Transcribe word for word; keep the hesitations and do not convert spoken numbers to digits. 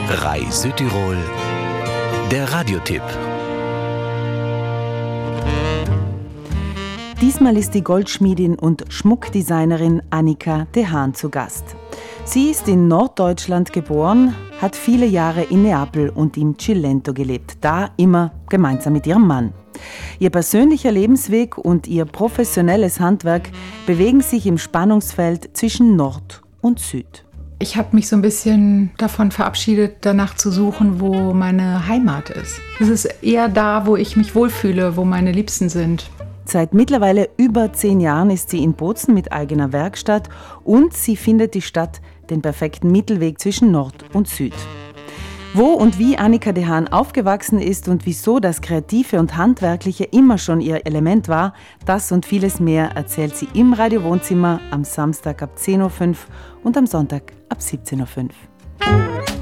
R A I Südtirol, der Radiotipp. Diesmal ist die Goldschmiedin und Schmuckdesignerin Annika de Haan zu Gast. Sie ist in Norddeutschland geboren, hat viele Jahre in Neapel und im Cilento gelebt, da immer gemeinsam mit ihrem Mann. Ihr persönlicher Lebensweg und ihr professionelles Handwerk bewegen sich im Spannungsfeld zwischen Nord und Süd. Ich habe mich so ein bisschen davon verabschiedet, danach zu suchen, wo meine Heimat ist. Es ist eher da, wo ich mich wohlfühle, wo meine Liebsten sind. Seit mittlerweile über zehn Jahren ist sie in Bozen mit eigener Werkstatt und sie findet die Stadt den perfekten Mittelweg zwischen Nord und Süd. Wo und wie Annika de Haan aufgewachsen ist und wieso das Kreative und Handwerkliche immer schon ihr Element war, das und vieles mehr erzählt sie im Radio-Wohnzimmer am Samstag ab zehn Uhr fünf und am Sonntag ab siebzehn Uhr fünf.